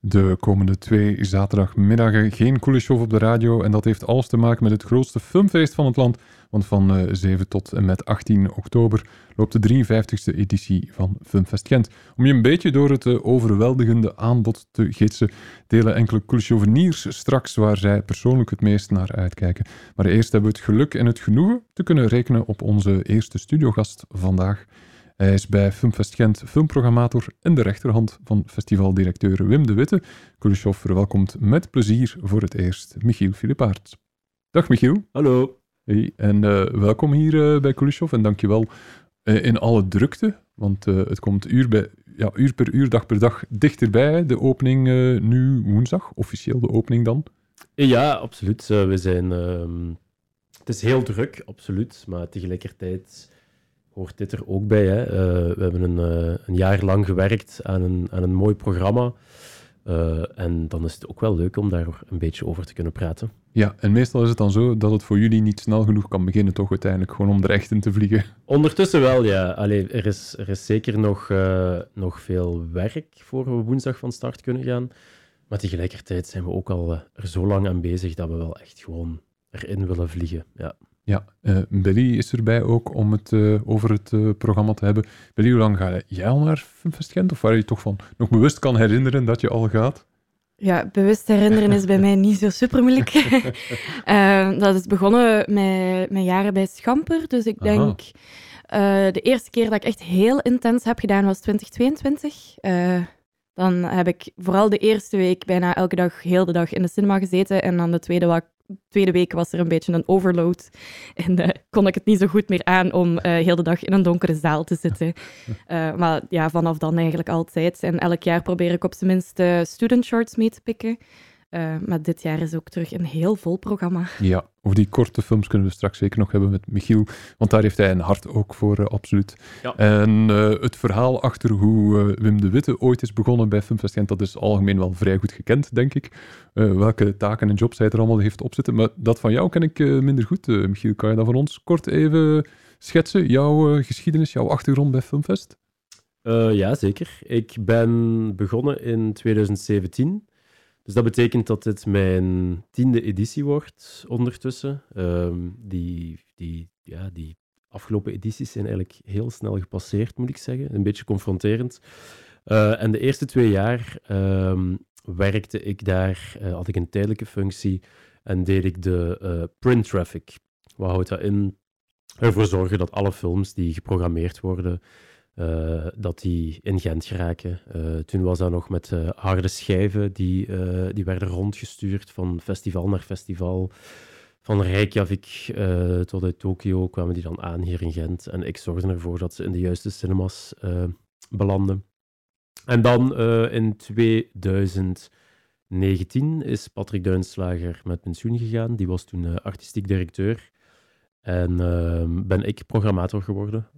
De komende 2 zaterdagmiddagen geen Kuleshov op de radio. En dat heeft alles te maken met het grootste filmfeest van het land. Want van 7 tot en met 18 oktober loopt de 53e editie van Filmfest Gent. Om je een beetje door het overweldigende aanbod te gidsen, delen enkele Kuleshoveniers straks waar zij persoonlijk het meest naar uitkijken. Maar eerst hebben we het geluk en het genoegen te kunnen rekenen op onze eerste studiogast vandaag. Hij is bij Filmfest Gent filmprogrammator en de rechterhand van festivaldirecteur Wim de Witte. Kuleshov verwelkomt met plezier voor het eerst Michiel Filipaerts. Dag Michiel. Hallo. Hey, en welkom hier bij Kuleshov en dankjewel in alle drukte, want het komt uur per uur, dag per dag dichterbij. De opening nu woensdag, officieel de opening dan. Ja, absoluut. We zijn... het is heel druk, absoluut, maar tegelijkertijd hoort dit er ook bij. Hè. We hebben een jaar lang gewerkt aan een mooi programma. En dan is het ook wel leuk om daar een beetje over te kunnen praten. Ja, en meestal is het dan zo dat het voor jullie niet snel genoeg kan beginnen, toch uiteindelijk, gewoon om er echt in te vliegen. Ondertussen wel, ja. Allee, er is zeker nog veel werk voor we woensdag van start kunnen gaan. Maar tegelijkertijd zijn we ook al er zo lang aan bezig dat we wel echt gewoon erin willen vliegen. Ja. Ja, Billy is erbij ook om het over het programma te hebben. Billy, hoe lang ga jij al naar Filmfest Gent? Of waar je toch van nog bewust kan herinneren dat je al gaat? Ja, bewust herinneren is bij mij niet zo super moeilijk. Dat is begonnen met mijn jaren bij Schamper. Dus ik denk, de eerste keer dat ik echt heel intens heb gedaan was 2022. Dan heb ik vooral de eerste week bijna elke dag, heel de dag in de cinema gezeten. En dan de tweede week was er een beetje een overload. En kon ik het niet zo goed meer aan om heel de dag in een donkere zaal te zitten. Maar ja, vanaf dan eigenlijk altijd. En elk jaar probeer ik op zijn minst student shorts mee te pikken. Maar dit jaar is ook terug een heel vol programma. Ja, over die korte films kunnen we straks zeker nog hebben met Michiel, want daar heeft hij een hart ook voor, absoluut. Ja. En het verhaal achter hoe Wim de Witte ooit is begonnen bij Filmfest Gent, dat is algemeen wel vrij goed gekend, denk ik. Welke taken en jobs hij er allemaal heeft opzitten. Maar dat van jou ken ik minder goed. Michiel, kan je dat voor ons kort even schetsen? Jouw geschiedenis, jouw achtergrond bij Filmfest? Ja, zeker. Ik ben begonnen in 2017. Dus dat betekent dat dit mijn 10e editie wordt ondertussen. Die afgelopen edities zijn eigenlijk heel snel gepasseerd, moet ik zeggen. Een beetje confronterend. En de eerste 2 jaar werkte ik daar, had ik een tijdelijke functie en deed ik de print traffic. Wat houdt dat in? Ervoor zorgen dat alle films die geprogrammeerd worden, dat die in Gent geraken. Toen was dat nog met harde schijven, die werden rondgestuurd van festival naar festival. Van Reykjavik tot uit Tokio kwamen die dan aan hier in Gent. En ik zorgde ervoor dat ze in de juiste cinemas belanden. En dan in 2019 is Patrick Duinslager met pensioen gegaan. Die was toen artistiek directeur. En ben ik programmator geworden.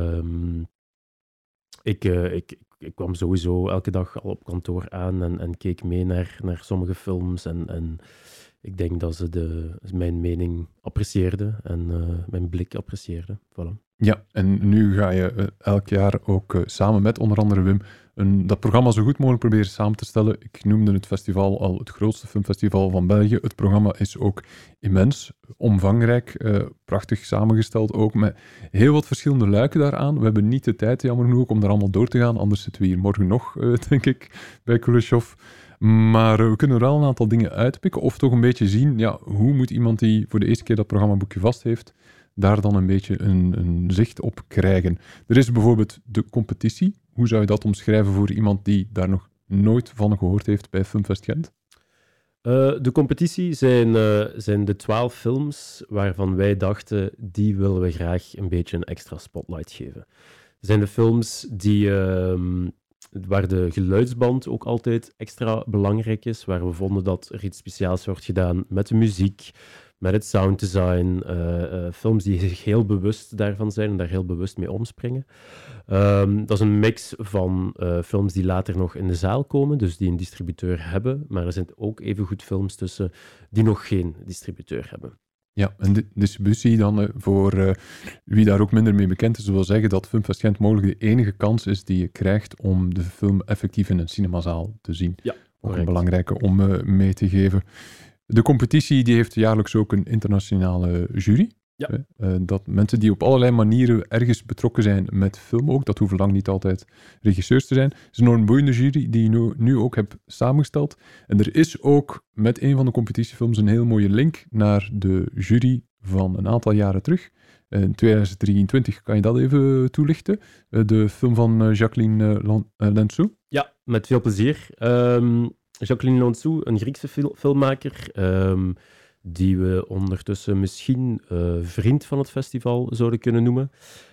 Ik kwam sowieso elke dag al op kantoor aan en keek mee naar sommige films. En ik denk dat ze mijn mening apprecieerden en mijn blik apprecieerden. Voilà. Ja, en nu ga je elk jaar ook samen met onder andere Wim dat programma zo goed mogelijk proberen samen te stellen. Ik noemde het festival al het grootste filmfestival van België. Het programma is ook immens, omvangrijk, prachtig samengesteld ook, met heel wat verschillende luiken daaraan. We hebben niet de tijd, jammer genoeg, om daar allemaal door te gaan, anders zitten we hier morgen nog, denk ik, bij Kuleshov. Maar we kunnen wel een aantal dingen uitpikken, of toch een beetje zien, ja, hoe moet iemand die voor de eerste keer dat programmaboekje vast heeft, daar dan een beetje een zicht op krijgen. Er is bijvoorbeeld de competitie. Hoe zou je dat omschrijven voor iemand die daar nog nooit van gehoord heeft bij Filmfest Gent? De competitie zijn de 12 films waarvan wij dachten, die willen we graag een beetje een extra spotlight geven. Het zijn de films waar de geluidsband ook altijd extra belangrijk is, waar we vonden dat er iets speciaals wordt gedaan met de muziek, met het sounddesign, films die zich heel bewust daarvan zijn en daar heel bewust mee omspringen. Dat is een mix van films die later nog in de zaal komen, dus die een distributeur hebben, maar er zijn ook evengoed films tussen die nog geen distributeur hebben. Ja, en de distributie dan voor wie daar ook minder mee bekend is, wil zeggen dat Filmfest Gent mogelijk de enige kans is die je krijgt om de film effectief in een cinemazaal te zien. Ja, Correct. een belangrijke om mee te geven. De competitie die heeft jaarlijks ook een internationale jury. Ja. Dat mensen die op allerlei manieren ergens betrokken zijn met film ook, dat hoeven lang niet altijd regisseurs te zijn. Het is een enorm boeiende jury die je nu ook heb samengesteld. En er is ook met een van de competitiefilms een heel mooie link naar de jury van een aantal jaren terug. In 2023, kan je dat even toelichten? De film van Jacqueline Lanzou. Ja, met veel plezier. Jacqueline Lanzou, een Griekse filmmaker, die we ondertussen misschien vriend van het festival zouden kunnen noemen.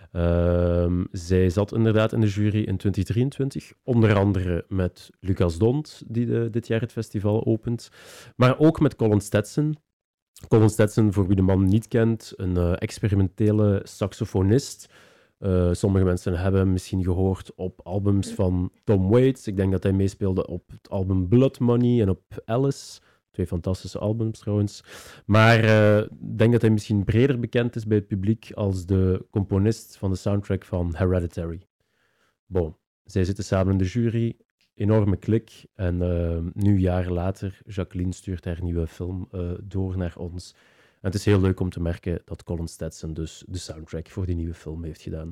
Zij zat inderdaad in de jury in 2023, onder andere met Lucas Dont, die dit jaar het festival opent, maar ook met Colin Stetson. Colin Stetson, voor wie de man niet kent, een experimentele saxofonist. Sommige mensen hebben hem misschien gehoord op albums van Tom Waits. Ik denk dat hij meespeelde op het album Blood Money en op Alice. 2 fantastische albums trouwens. Maar ik denk dat hij misschien breder bekend is bij het publiek als de componist van de soundtrack van Hereditary. Bon, zij zitten samen in de jury. Enorme klik. En nu, jaren later, Jacqueline stuurt haar nieuwe film door naar ons. En het is heel leuk om te merken dat Colin Stetson dus de soundtrack voor die nieuwe film heeft gedaan.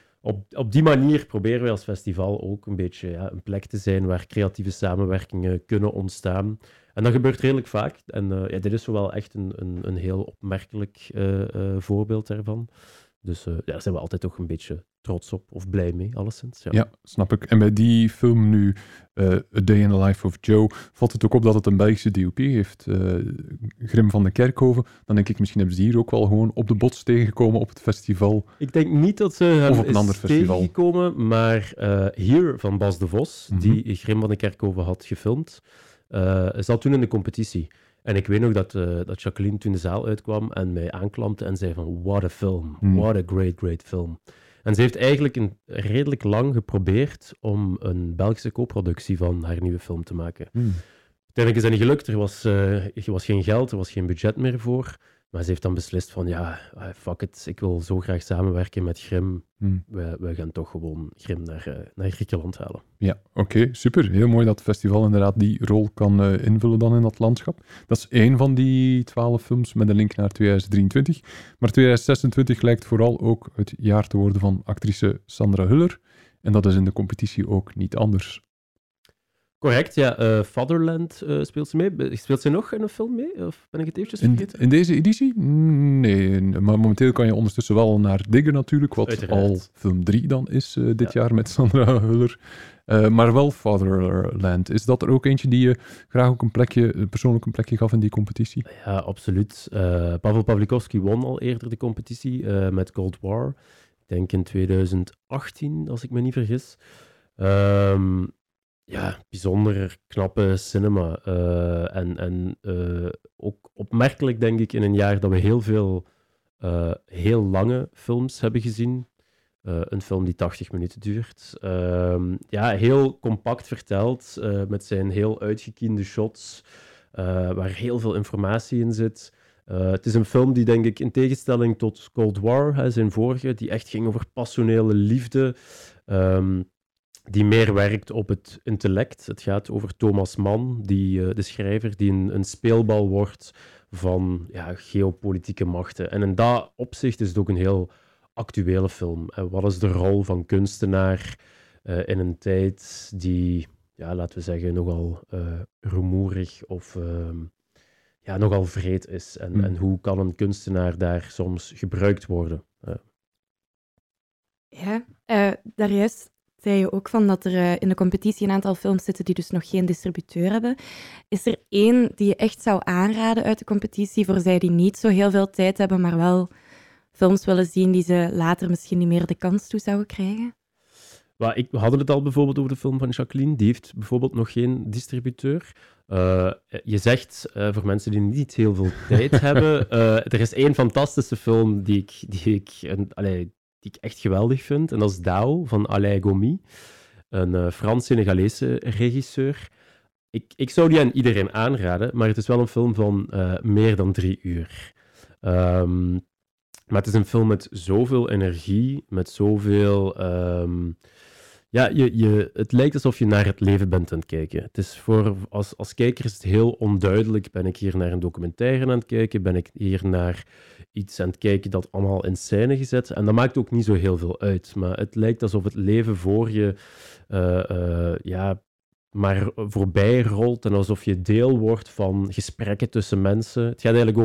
Op die manier proberen wij als festival ook een beetje een plek te zijn waar creatieve samenwerkingen kunnen ontstaan. En dat gebeurt redelijk vaak. En dit is wel echt een heel opmerkelijk voorbeeld daarvan. Dus daar zijn we altijd toch een beetje trots op of blij mee, alleszins. Ja, snap ik. En bij die film nu, A Day in the Life of Joe, valt het ook op dat het een Belgische DOP heeft. Grim van de Kerkhoven. Dan denk ik, misschien hebben ze hier ook wel gewoon op de bots tegengekomen op het festival. Ik denk niet dat ze hem of op een ander festival tegengekomen, maar hier van Bas de Vos, die Grim van de Kerkhoven had gefilmd, zat toen in de competitie. En ik weet nog dat Jacqueline toen de zaal uitkwam en mij aanklampte en zei van, what a film, what a great film. En ze heeft eigenlijk redelijk lang geprobeerd om een Belgische co-productie van haar nieuwe film te maken. Uiteindelijk is dat niet gelukt, er was geen geld, er was geen budget meer voor. Maar ze heeft dan beslist van, fuck it, ik wil zo graag samenwerken met Grim. We gaan toch gewoon Grim naar Griekenland halen. Ja, oké, super. Heel mooi dat het festival inderdaad die rol kan invullen dan in dat landschap. Dat is één van die 12 films met een link naar 2023. Maar 2026 lijkt vooral ook het jaar te worden van actrice Sandra Huller. En dat is in de competitie ook niet anders. Correct, ja. Fatherland speelt ze mee. Speelt ze nog in een film mee? Of ben ik het eventjes vergeten? In deze editie? Nee, maar momenteel kan je ondertussen wel naar Digger natuurlijk, wat uiteraard al film 3 dan is dit jaar met Sandra Huller. Maar wel Fatherland. Is dat er ook eentje die je graag ook persoonlijk een plekje gaf in die competitie? Ja, absoluut. Pavel Pawlikowski won al eerder de competitie met Cold War. Ik denk in 2018, als ik me niet vergis. Bijzonder knappe cinema. En ook opmerkelijk, denk ik, in een jaar dat we heel veel heel lange films hebben gezien. Een film die 80 minuten duurt. Heel compact verteld, met zijn heel uitgekiende shots, waar heel veel informatie in zit. Het is een film die, denk ik, in tegenstelling tot Cold War, zijn vorige, die echt ging over passionele liefde, die meer werkt op het intellect. Het gaat over Thomas Mann, de schrijver, die een speelbal wordt van geopolitieke machten. En in dat opzicht is het ook een heel actuele film. Wat is de rol van kunstenaar in een tijd die, laten we zeggen, nogal rumoerig of nogal wreed is? En hoe kan een kunstenaar daar soms gebruikt worden? Daar juist zei je ook van dat er in de competitie een aantal films zitten die dus nog geen distributeur hebben. Is er één die je echt zou aanraden uit de competitie voor zij die niet zo heel veel tijd hebben, maar wel films willen zien die ze later misschien niet meer de kans toe zouden krijgen? We hadden het al bijvoorbeeld over de film van Jacqueline. Die heeft bijvoorbeeld nog geen distributeur. Je zegt, voor mensen die niet heel veel tijd hebben, er is één fantastische film die ik echt geweldig vind. En dat is Dao van Alain Gomi, een Frans-Senegalese regisseur. Ik zou die aan iedereen aanraden, maar het is wel een film van meer dan 3 uur. Maar het is een film met zoveel energie, met zoveel Ja, het lijkt alsof je naar het leven bent aan het kijken. Het is als kijker is het heel onduidelijk. Ben ik hier naar een documentaire aan het kijken? Ben ik hier naar iets aan het kijken dat allemaal in scène gezet? En dat maakt ook niet zo heel veel uit. Maar het lijkt alsof het leven voor je maar voorbij rolt en alsof je deel wordt van gesprekken tussen mensen. Het gaat eigenlijk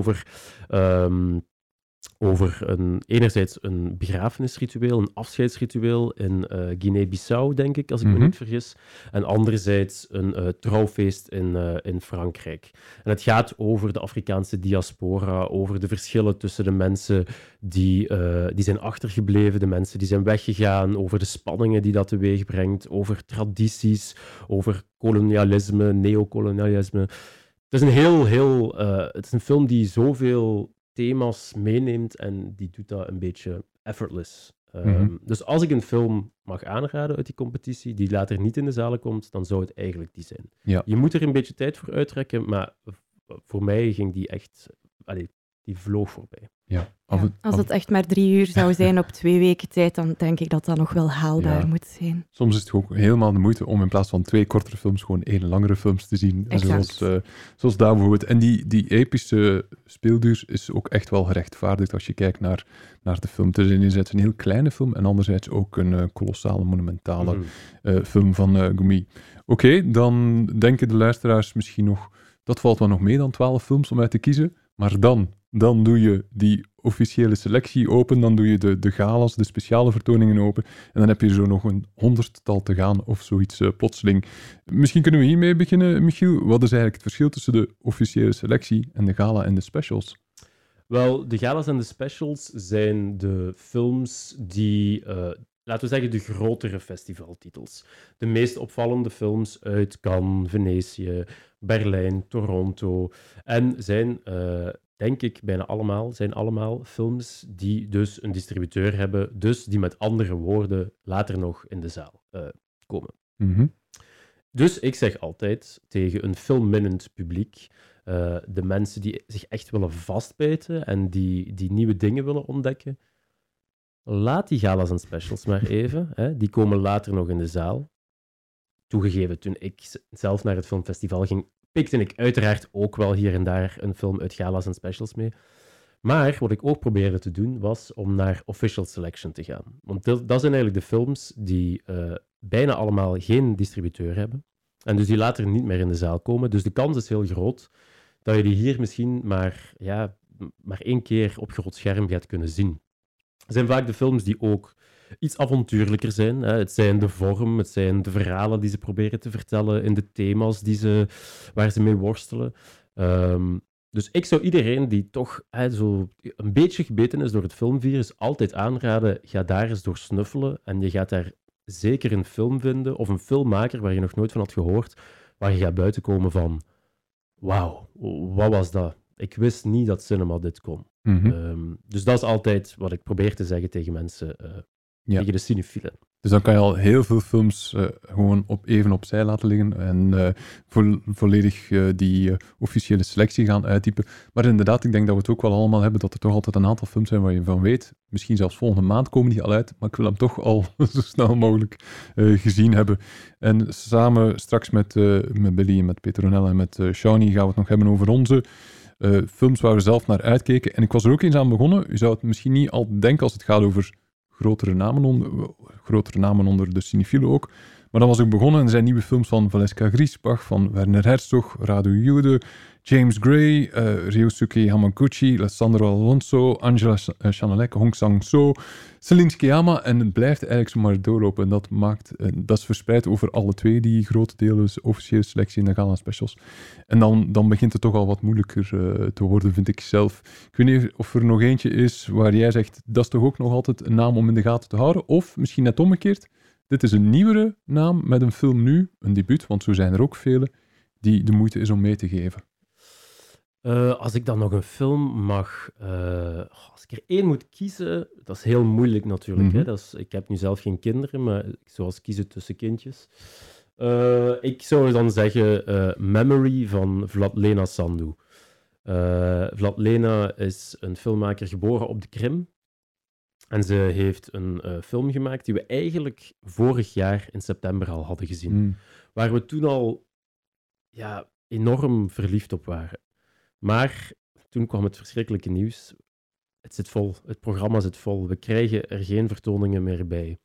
over enerzijds een begrafenisritueel, een afscheidsritueel in Guinea-Bissau, denk ik, als ik me niet vergis. En anderzijds een trouwfeest in Frankrijk. En het gaat over de Afrikaanse diaspora, over de verschillen tussen de mensen die zijn achtergebleven, de mensen die zijn weggegaan, over de spanningen die dat teweeg brengt, over tradities, over kolonialisme, neocolonialisme. Het is het is een film die zoveel thema's meeneemt en die doet dat een beetje effortless. Dus als ik een film mag aanraden uit die competitie die later niet in de zalen komt, dan zou het eigenlijk die zijn. Ja. Je moet er een beetje tijd voor uittrekken, maar voor mij ging die echt... die vloog voorbij. Ja. Als het echt maar 3 uur zou zijn op 2 weken tijd, dan denk ik dat dat nog wel haalbaar moet zijn. Soms is het ook helemaal de moeite om in plaats van 2 kortere films gewoon 1 langere films te zien. Zoals daar bijvoorbeeld. En die epische speelduur is ook echt wel gerechtvaardigd als je kijkt naar de film. Het is enerzijds een heel kleine film en anderzijds ook een kolossale, monumentale film van Goumi. Oké, dan denken de luisteraars misschien nog, dat valt wel nog mee dan 12 films om uit te kiezen. Maar dan doe je die officiële selectie open, dan doe je de galas, de speciale vertoningen open, en dan heb je zo nog een 100-tal te gaan of zoiets plotseling. Misschien kunnen we hiermee beginnen, Michiel. Wat is eigenlijk het verschil tussen de officiële selectie en de gala en de specials? Wel, de galas en de specials zijn de films die... laten we zeggen, de grotere festivaltitels. De meest opvallende films uit Cannes, Venetië, Berlijn, Toronto. En zijn, denk ik, bijna allemaal films die dus een distributeur hebben, dus die met andere woorden later nog in de zaal komen. Dus ik zeg altijd tegen een filmminnend publiek, de mensen die zich echt willen vastbijten en die nieuwe dingen willen ontdekken, laat die galas en specials maar even. Hè. Die komen later nog in de zaal. Toegegeven, toen ik zelf naar het filmfestival ging, pikte ik uiteraard ook wel hier en daar een film uit galas en specials mee. Maar wat ik ook probeerde te doen, was om naar official selection te gaan. Want dat zijn eigenlijk de films die bijna allemaal geen distributeur hebben. En dus die later niet meer in de zaal komen. Dus de kans is heel groot dat je die hier misschien maar 1 keer op groot scherm gaat kunnen zien. Het zijn vaak de films die ook iets avontuurlijker zijn. Hè. Het zijn de vorm, het zijn de verhalen die ze proberen te vertellen in de thema's waar ze mee worstelen. Dus ik zou iedereen die toch zo een beetje gebeten is door het filmvirus altijd aanraden, ga daar eens door snuffelen en je gaat daar zeker een film vinden of een filmmaker waar je nog nooit van had gehoord, waar je gaat buitenkomen van wauw, wat was dat? Ik wist niet dat cinema dit kon. Dus dat is altijd wat ik probeer te zeggen tegen mensen, tegen de cinefielen. Dus dan kan je al heel veel films gewoon even opzij laten liggen en volledig die officiële selectie gaan uittypen. Maar inderdaad, ik denk dat we het ook wel allemaal hebben, dat er toch altijd een aantal films zijn waar je van weet. Misschien zelfs volgende maand komen die al uit, maar ik wil hem toch al zo snel mogelijk gezien hebben. En samen straks met Billy en met Peter Ronel en met Shawnee gaan we het nog hebben over onze films waar we zelf naar uitkeken. En ik was er ook eens aan begonnen. U zou het misschien niet al denken als het gaat over grotere namen onder de cinefielen ook. Maar dan was ik begonnen en er zijn nieuwe films van Valeska Griesbach, van Werner Herzog, Radu Jude, James Gray, Ryosuke Hamaguchi, Alessandro Alonso, Angela Chanelec, Hong Sang-soo, Celine Sciamma, en het blijft eigenlijk zomaar doorlopen. En dat is verspreid over alle 2, die grote delen, dus officiële selectie en de gala specials. En dan begint het toch al wat moeilijker te worden, vind ik zelf. Ik weet niet of er nog eentje is waar jij zegt, dat is toch ook nog altijd een naam om in de gaten te houden, of misschien net omgekeerd, dit is een nieuwere naam met een film nu, een debuut, want zo zijn er ook vele, die de moeite is om mee te geven. Als ik dan nog een film mag... als ik er 1 moet kiezen, dat is heel moeilijk natuurlijk. Hè? Ik heb nu zelf geen kinderen, maar ik zou eens kiezen tussen kindjes. Ik zou dan zeggen Memory van Vladlena Sandu. Vladlena is een filmmaker geboren op de Krim. En ze heeft een film gemaakt die we eigenlijk vorig jaar in september al hadden gezien. Waar we toen al enorm verliefd op waren. Maar toen kwam het verschrikkelijke nieuws. Het zit vol. Het programma zit vol. We krijgen er geen vertoningen meer bij.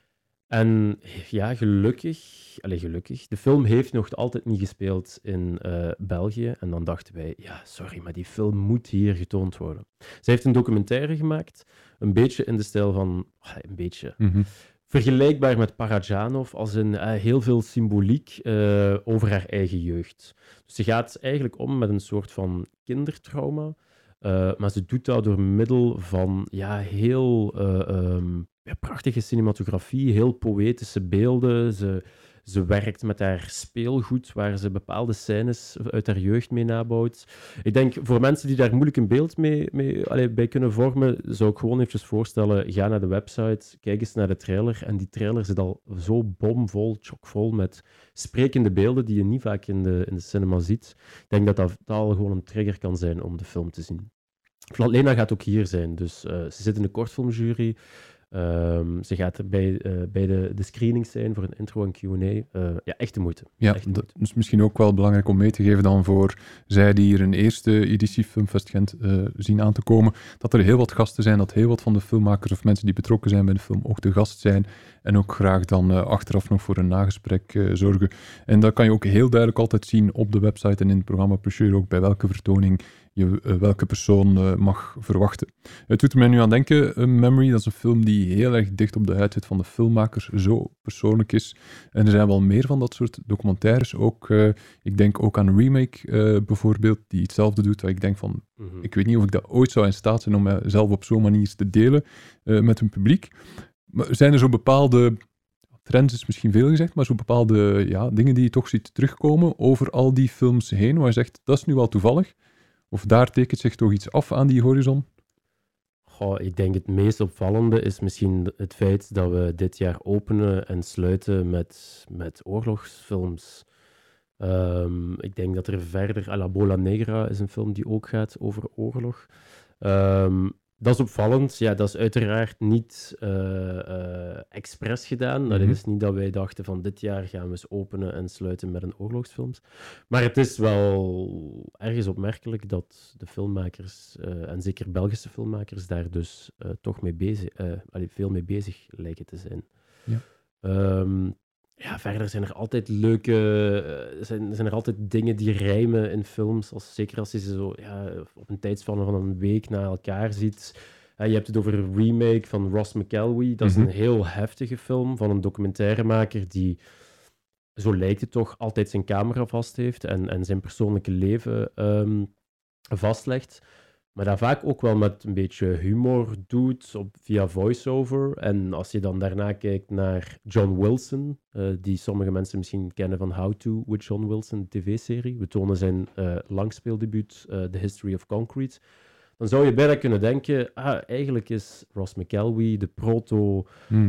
En ja, gelukkig. De film heeft nog altijd niet gespeeld in België. En dan dachten wij, ja, sorry, maar die film moet hier getoond worden. Zij heeft een documentaire gemaakt, een beetje in de stijl van... Vergelijkbaar met Parajanov, als in heel veel symboliek over haar eigen jeugd. Dus ze gaat eigenlijk om met een soort van kindertrauma, maar ze doet dat door middel van heel prachtige cinematografie, heel poëtische beelden. Ze werkt met haar speelgoed, waar ze bepaalde scènes uit haar jeugd mee nabouwt. Ik denk, voor mensen die daar moeilijk een beeld bij kunnen vormen, zou ik gewoon eventjes voorstellen, ga naar de website, kijk eens naar de trailer. En die trailer zit al zo bomvol, chockvol met sprekende beelden die je niet vaak in de cinema ziet. Ik denk dat al gewoon een trigger kan zijn om de film te zien. Lena gaat ook hier zijn, dus ze zit in de kortfilmjury. Ze gaat er bij de screenings zijn voor een intro en Q&A. Echt de moeite. Ja, dat is misschien ook wel belangrijk om mee te geven dan voor zij die hier een eerste editie Filmfest Gent zien aan te komen, dat er heel wat gasten zijn, dat heel wat van de filmmakers of mensen die betrokken zijn bij de film ook de gast zijn en ook graag dan achteraf nog voor een nagesprek zorgen. En dat kan je ook heel duidelijk altijd zien op de website en in het programma brochure ook bij welke vertoning je welke persoon mag verwachten. Het doet er mij nu aan denken, Memory, dat is een film die heel erg dicht op de huid zit van de filmmakers, zo persoonlijk is. En er zijn wel meer van dat soort documentaires. Ook, ik denk ook aan Remake bijvoorbeeld, die hetzelfde doet, waar ik denk van, ik weet niet of ik dat ooit zou in staat zijn om mezelf op zo'n manier te delen met een publiek. Maar zijn er zo bepaalde... Trends is misschien veel gezegd, maar zo bepaalde dingen die je toch ziet terugkomen over al die films heen, waar je zegt, dat is nu wel toevallig. Of daar tekent zich toch iets af aan die horizon? Ik denk het meest opvallende is misschien het feit dat we dit jaar openen en sluiten met oorlogsfilms. Ik denk dat er verder... La Bola Negra is een film die ook gaat over oorlog. Dat is opvallend. Ja, dat is uiteraard niet expres gedaan. Dat is niet dat wij dachten van dit jaar gaan we eens openen en sluiten met een oorlogsfilms. Maar het is wel ergens opmerkelijk dat de filmmakers, en zeker Belgische filmmakers, daar dus toch veel mee bezig lijken te zijn. Ja. Verder zijn er altijd zijn er altijd dingen die rijmen in films, zeker als je ze zo op een tijdspanne van een week na elkaar ziet. Je hebt het over een remake van Ross McElwee. Dat is een heel heftige film van een documentairemaker die, zo lijkt het toch, altijd zijn camera vast heeft en zijn persoonlijke leven vastlegt. Maar dat vaak ook wel met een beetje humor doet via voice-over. En als je dan daarna kijkt naar John Wilson, die sommige mensen misschien kennen van How To with John Wilson, de tv-serie. We tonen zijn langspeeldebuut The History of Concrete. Dan zou je bijna kunnen denken, eigenlijk is Ross McElwee de proto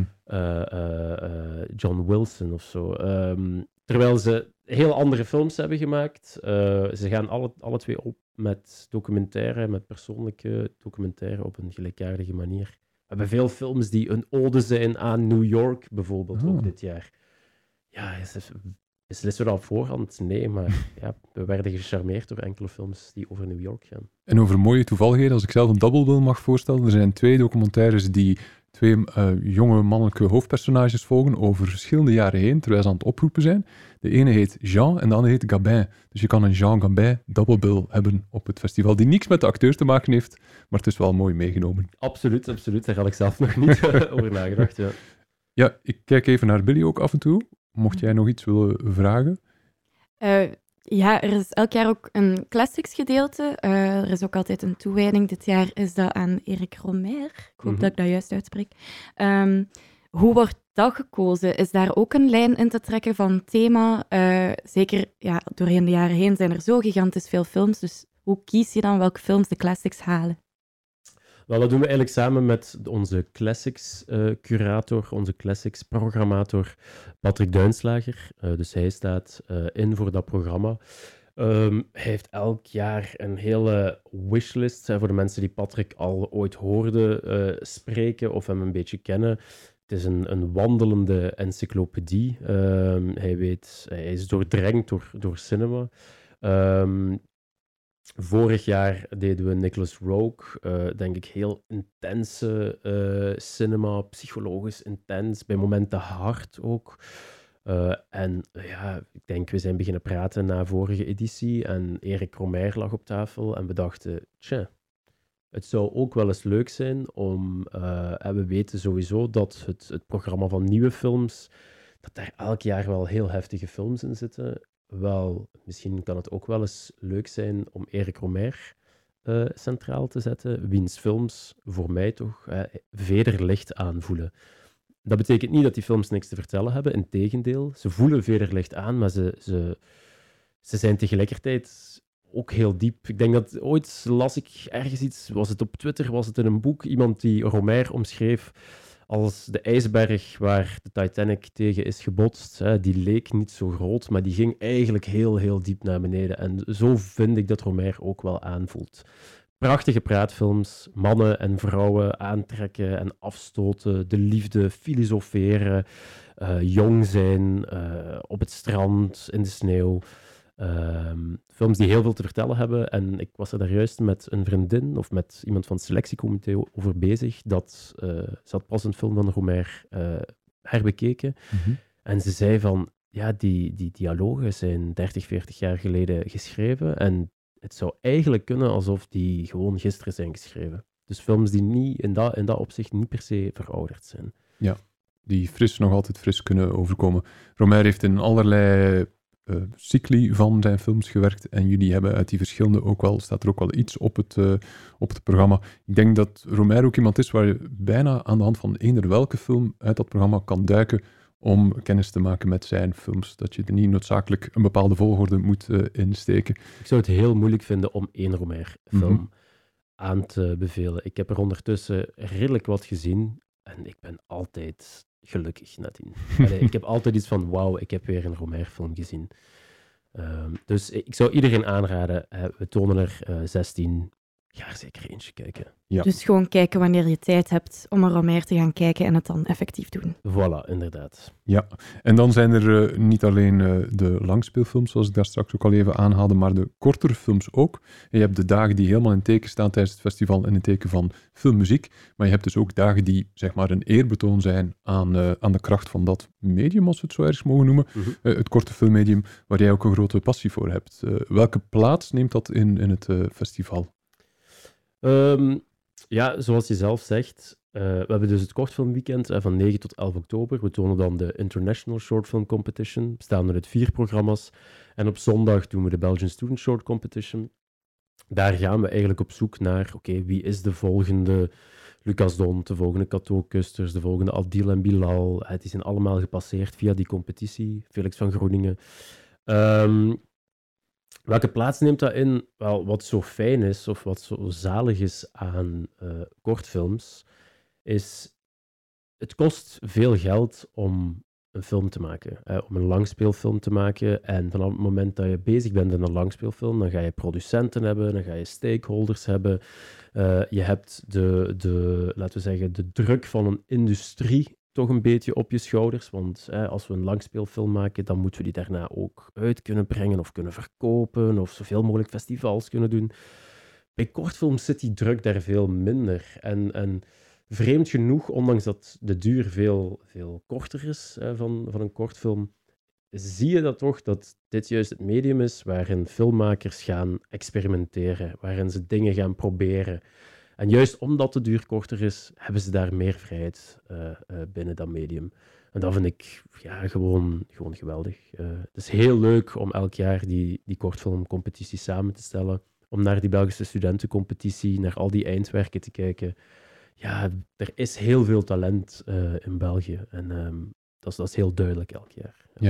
John Wilson of zo. Terwijl ze heel andere films hebben gemaakt. Ze gaan alle twee op met documentaire, met persoonlijke documentaire op een gelijkaardige manier. We hebben veel films die een ode zijn aan New York, bijvoorbeeld, ook dit jaar. Ja, beslissen we dat op voorhand? Nee, maar we werden gecharmeerd door enkele films die over New York gaan. En over mooie toevalligheden, als ik zelf een double bill mag voorstellen, er zijn 2 documentaires die 2 jonge mannelijke hoofdpersonages volgen over verschillende jaren heen, terwijl ze aan het oproepen zijn. De ene heet Jean en de andere heet Gabin. Dus je kan een Jean Gabin double bill hebben op het festival, die niks met de acteurs te maken heeft, maar het is wel mooi meegenomen. Absoluut. Daar had ik zelf nog niet over nagedacht. Ja. Ja, ik kijk even naar Billy ook af en toe. Mocht jij nog iets willen vragen? Ja, er is elk jaar ook een classics gedeelte. Er is ook altijd een toewijding. Dit jaar is dat aan Eric Romer. Ik hoop dat ik dat juist uitspreek. Hoe wordt dat gekozen? Is daar ook een lijn in te trekken van thema? Zeker, doorheen de jaren heen zijn er zo gigantisch veel films. Dus hoe kies je dan welke films de classics halen? Wel, dat doen we eigenlijk samen met onze classics-curator, onze classics-programmator Patrick Duinslager. Dus hij staat in voor dat programma. Hij heeft elk jaar een hele wishlist. Voor de mensen die Patrick al ooit hoorden spreken of hem een beetje kennen. Het is een wandelende encyclopedie. Hij is doordrenkt door cinema. Vorig jaar deden we Nicholas Rogue. Denk ik heel intense cinema, psychologisch intens. Bij momenten hard ook. En ik denk, we zijn beginnen praten na vorige editie en Erik Romer lag op tafel en we dachten, het zou ook wel eens leuk zijn om, en we weten sowieso dat het programma van nieuwe films, dat daar elk jaar wel heel heftige films in zitten. Wel, misschien kan het ook wel eens leuk zijn om Erik Romer centraal te zetten, wiens films voor mij toch vederlicht aanvoelen. Dat betekent niet dat die films niks te vertellen hebben, integendeel. Ze voelen vederlicht aan, maar ze zijn tegelijkertijd ook heel diep. Ik denk dat ooit las ik ergens iets, was het op Twitter, was het in een boek, iemand die Romer omschreef als de ijsberg waar de Titanic tegen is gebotst. Die leek niet zo groot, maar die ging eigenlijk heel, heel diep naar beneden. En zo vind ik dat Romer ook wel aanvoelt. Prachtige praatfilms, mannen en vrouwen aantrekken en afstoten, de liefde, filosoferen, jong zijn, op het strand, in de sneeuw. Films die heel veel te vertellen hebben. En ik was er daar juist met een vriendin of met iemand van het selectiecomité over bezig. Ze had pas een film van Romer herbekeken. Mm-hmm. En ze zei van, ja, die dialogen zijn 30, 40 jaar geleden geschreven. En het zou eigenlijk kunnen alsof die gewoon gisteren zijn geschreven. Dus films die niet in dat opzicht niet per se verouderd zijn. Ja, die nog altijd fris kunnen overkomen. Romer heeft in allerlei cycli van zijn films gewerkt en jullie hebben uit die verschillende staat er ook wel iets op het programma. Ik denk dat Romer ook iemand is waar je bijna aan de hand van eender welke film uit dat programma kan duiken om kennis te maken met zijn films. Dat je er niet noodzakelijk een bepaalde volgorde moet insteken. Ik zou het heel moeilijk vinden om één Romer-film aan te bevelen. Ik heb er ondertussen redelijk wat gezien en ik ben altijd gelukkig nadien. Ik heb altijd iets van, wauw, ik heb weer een Romer-film gezien. Dus ik zou iedereen aanraden, we tonen er 16. Ga er zeker eentje kijken. Ja. Dus gewoon kijken wanneer je tijd hebt om een Romer te gaan kijken en het dan effectief doen. Voilà, inderdaad. Ja, en dan zijn er niet alleen de langspeelfilms, zoals ik daar straks ook al even aanhaalde, maar de kortere films ook. En je hebt de dagen die helemaal in teken staan tijdens het festival in het teken van filmmuziek, maar je hebt dus ook dagen die, zeg maar, een eerbetoon zijn aan de kracht van dat medium, als we het zo ergens mogen noemen. Mm-hmm. Het korte filmmedium, waar jij ook een grote passie voor hebt. Welke plaats neemt dat in het festival? Ja, zoals je zelf zegt, we hebben dus het kortfilmweekend van 9 tot 11 oktober. We tonen dan de International Short Film Competition, bestaande uit 4 programma's. En op zondag doen we de Belgian Student Short Competition. Daar gaan we eigenlijk op zoek naar, wie is de volgende Lucas Don, de volgende Cato Custers, de volgende Adil en Bilal. Die zijn allemaal gepasseerd via die competitie. Felix van Groeningen. Welke plaats neemt dat in? Wel, wat zo fijn is, of wat zo zalig is aan kortfilms, is het kost veel geld om een film te maken, om een langspeelfilm te maken. En vanaf het moment dat je bezig bent in een langspeelfilm, dan ga je producenten hebben, dan ga je stakeholders hebben. Je hebt laten we zeggen, de druk van een industrie toch een beetje op je schouders, want als we een langspeelfilm maken, dan moeten we die daarna ook uit kunnen brengen of kunnen verkopen of zoveel mogelijk festivals kunnen doen. Bij kortfilms zit die druk daar veel minder. En vreemd genoeg, ondanks dat de duur veel, veel korter is van een kortfilm, zie je dat toch, dat dit juist het medium is waarin filmmakers gaan experimenteren, waarin ze dingen gaan proberen. En juist omdat de duur korter is, hebben ze daar meer vrijheid binnen dat medium. En dat vind ik gewoon geweldig. Het is heel leuk om elk jaar die kortfilmcompetitie samen te stellen. Om naar die Belgische studentencompetitie, naar al die eindwerken te kijken. Ja, er is heel veel talent in België. En dat is heel duidelijk elk jaar. Ja.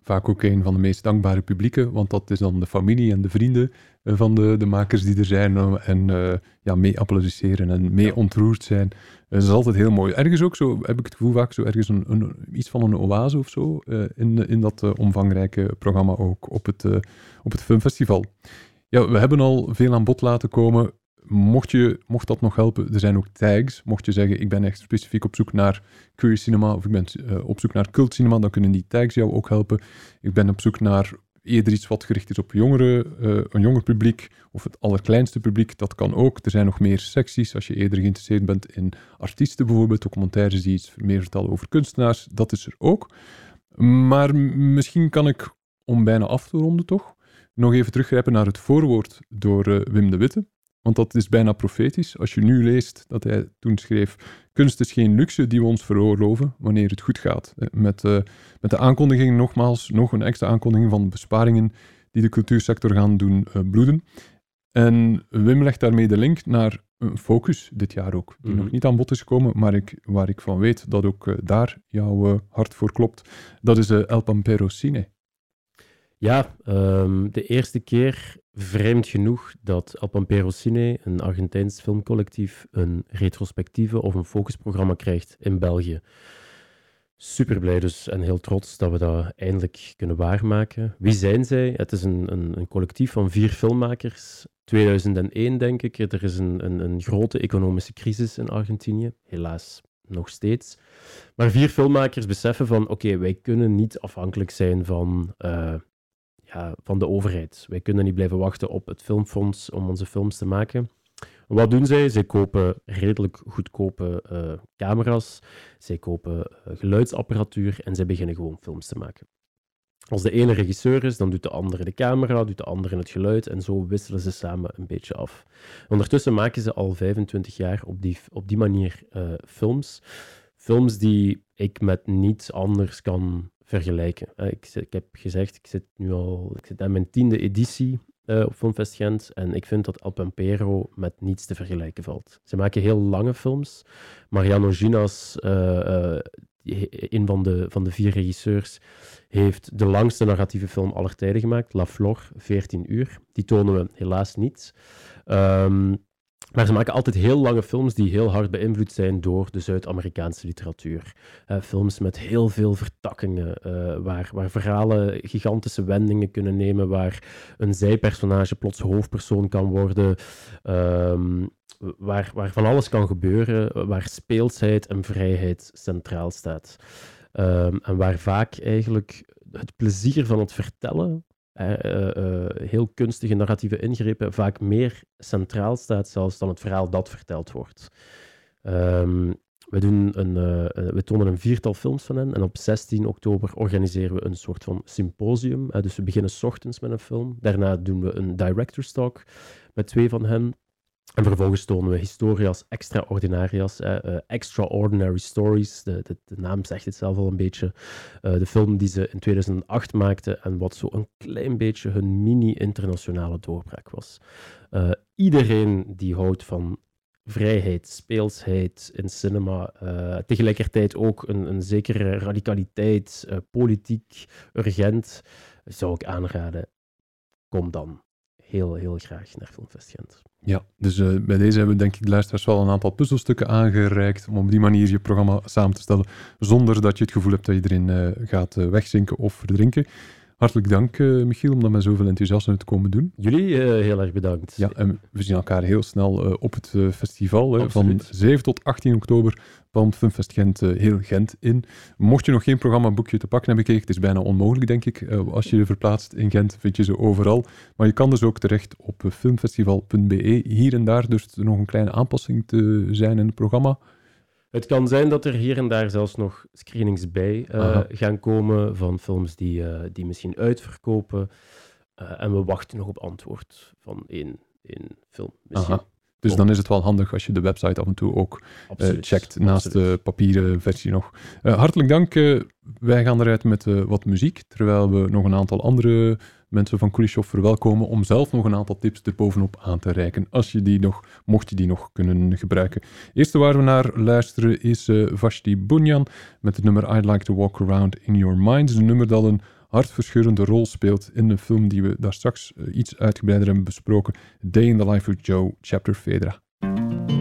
vaak ook een van de meest dankbare publieken, want dat is dan de familie en de vrienden van de makers die er zijn en mee applaudisseren en mee ontroerd zijn. Dat is altijd heel mooi. Ergens ook zo, heb ik het gevoel vaak, zo ergens iets van een oase of zo in dat omvangrijke programma ook op het filmfestival. Ja, we hebben al veel aan bod laten komen. Mocht dat nog helpen, er zijn ook tags. Mocht je zeggen, ik ben echt specifiek op zoek naar queer cinema of ik ben op zoek naar cult cinema, dan kunnen die tags jou ook helpen. Ik ben op zoek naar eerder iets wat gericht is op een jonger publiek of het allerkleinste publiek. Dat kan ook. Er zijn nog meer secties. Als je eerder geïnteresseerd bent in artiesten bijvoorbeeld, documentaires die iets meer vertellen over kunstenaars, dat is er ook. Maar misschien kan ik, om bijna af te ronden toch, nog even teruggrijpen naar het voorwoord door Wim de Witte. Want dat is bijna profetisch. Als je nu leest dat hij toen schreef, kunst is geen luxe die we ons veroorloven wanneer het goed gaat. Met de aankondiging nogmaals, nog een extra aankondiging van besparingen die de cultuursector gaan doen bloeden. En Wim legt daarmee de link naar een focus dit jaar ook, die nog niet aan bod is gekomen, maar waar ik van weet dat ook daar jouw hart voor klopt. Dat is El Pampero Cine. Ja, de eerste keer, vreemd genoeg, dat El Pampero Cine, een Argentijns filmcollectief, een retrospectieve of een focusprogramma krijgt in België. Super blij dus en heel trots dat we dat eindelijk kunnen waarmaken. Wie zijn zij? Het is een collectief van 4 filmmakers. 2001 denk ik. Er is een grote economische crisis in Argentinië. Helaas nog steeds. Maar 4 filmmakers beseffen van oké, wij kunnen niet afhankelijk zijn van de overheid. Wij kunnen niet blijven wachten op het filmfonds om onze films te maken. Wat doen zij? Zij kopen redelijk goedkope camera's, zij kopen geluidsapparatuur en zij beginnen gewoon films te maken. Als de ene regisseur is, dan doet de andere de camera, doet de andere het geluid en zo wisselen ze samen een beetje af. Ondertussen maken ze al 25 jaar op die manier films. Films die ik met niets anders kan vergelijken. Ik heb gezegd, ik zit aan mijn 10e editie op Filmfest Gent en ik vind dat El Pampero met niets te vergelijken valt. Ze maken heel lange films. Mariano Ginas, een van de 4 regisseurs, heeft de langste narratieve film aller tijden gemaakt, La Flor, 14 uur. Die tonen we helaas niet. Maar ze maken altijd heel lange films die heel hard beïnvloed zijn door de Zuid-Amerikaanse literatuur. Films met heel veel vertakkingen, waar verhalen gigantische wendingen kunnen nemen, waar een zijpersonage plots hoofdpersoon kan worden, waar van alles kan gebeuren, waar speelsheid en vrijheid centraal staat. En waar vaak eigenlijk het plezier van het vertellen, heel kunstige narratieve ingrepen, vaak meer centraal staat zelfs dan het verhaal dat verteld wordt. We tonen een 4-tal films van hen en op 16 oktober organiseren we een soort van symposium. Dus we beginnen 's ochtends met een film. Daarna doen we een director's talk met 2 van hen. En vervolgens tonen we historias extraordinarias, Extraordinary Stories. De naam zegt het zelf al een beetje. De film die ze in 2008 maakten en wat zo een klein beetje hun mini-internationale doorbraak was. Iedereen die houdt van vrijheid, speelsheid in cinema, tegelijkertijd ook een zekere radicaliteit, politiek, urgent, zou ik aanraden, kom dan heel, heel graag naar Filmfest Gent. Ja, dus bij deze hebben we denk ik de luisteraars wel een aantal puzzelstukken aangereikt om op die manier je programma samen te stellen, zonder dat je het gevoel hebt dat je erin gaat wegzinken of verdrinken. Hartelijk dank, Michiel, om dat met zoveel enthousiasme te komen doen. Jullie heel erg bedankt. Ja, en we zien elkaar heel snel op het festival van 7 tot 18 oktober van Filmfest Gent, heel Gent in. Mocht je nog geen programmaboekje te pakken hebben gekregen, het is bijna onmogelijk, denk ik. Als je je verplaatst in Gent, vind je ze overal. Maar je kan dus ook terecht op filmfestival.be. Hier en daar dus nog een kleine aanpassing te zijn in het programma. Het kan zijn dat er hier en daar zelfs nog screenings bij gaan komen van films die misschien uitverkopen. En we wachten nog op antwoord van één film. Dus dan is het wel handig als je de website af en toe ook checkt, naast de papieren versie nog. Hartelijk dank. Wij gaan eruit met wat muziek, terwijl we nog een aantal andere mensen van Kulishov verwelkomen om zelf nog een aantal tips erbovenop aan te reiken, mocht je die nog kunnen gebruiken. Eerste waar we naar luisteren is Vashti Bunyan met het nummer I'd Like to Walk Around in Your Mind. Een nummer dat een hartverscheurende rol speelt in een film die we daar straks iets uitgebreider hebben besproken. Day in the Life of Joe, Chapter Phaedra.